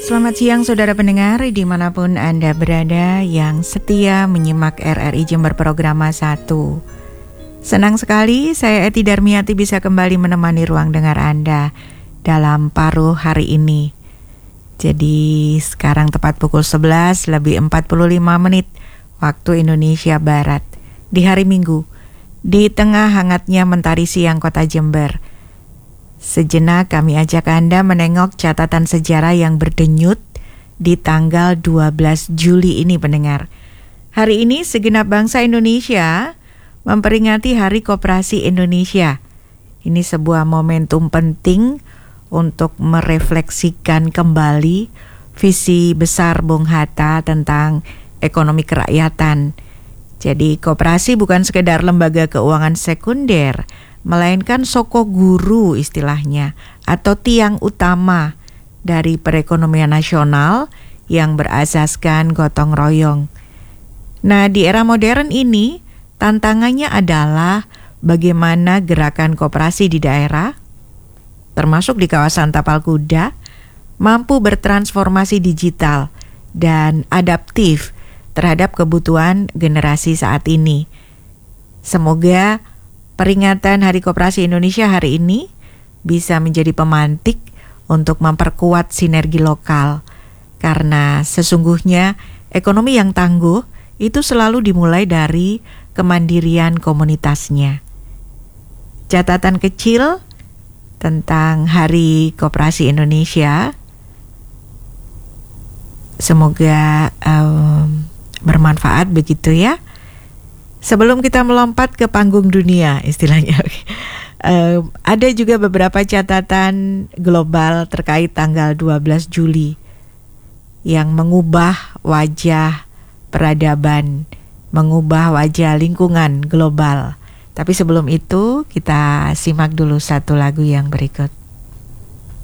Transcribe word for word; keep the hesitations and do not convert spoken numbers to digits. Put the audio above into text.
Selamat siang saudara pendengar dimanapun Anda berada yang setia menyimak R R I Jember Programa satu. Senang sekali saya Eti Darmiati bisa kembali menemani ruang dengar Anda dalam paruh hari ini. Jadi sekarang tepat pukul sebelas lebih empat puluh lima menit waktu Indonesia Barat di hari Minggu, di tengah hangatnya mentari siang kota Jember. Sejenak kami ajak Anda menengok catatan sejarah yang berdenyut di tanggal dua belas Juli ini pendengar. Hari ini segenap bangsa Indonesia memperingati Hari Koperasi Indonesia. Ini sebuah momentum penting untuk merefleksikan kembali visi besar Bung Hatta tentang ekonomi kerakyatan. Jadi koperasi bukan sekedar lembaga keuangan sekunder, melainkan soko guru istilahnya atau tiang utama dari perekonomian nasional yang berasaskan gotong royong. Nah, di era modern ini tantangannya adalah bagaimana gerakan koperasi di daerah, termasuk di kawasan Tapal Kuda, mampu bertransformasi digital dan adaptif terhadap kebutuhan generasi saat ini. Semoga peringatan Hari Koperasi Indonesia hari ini bisa menjadi pemantik untuk memperkuat sinergi lokal. Karena sesungguhnya ekonomi yang tangguh itu selalu dimulai dari kemandirian komunitasnya. Catatan kecil tentang Hari Koperasi Indonesia. Semoga um, bermanfaat begitu ya. Sebelum kita melompat ke panggung dunia istilahnya, uh, ada juga beberapa catatan global terkait tanggal dua belas Juli yang mengubah wajah peradaban, mengubah wajah lingkungan global. Tapi sebelum itu kita simak dulu satu lagu yang berikut.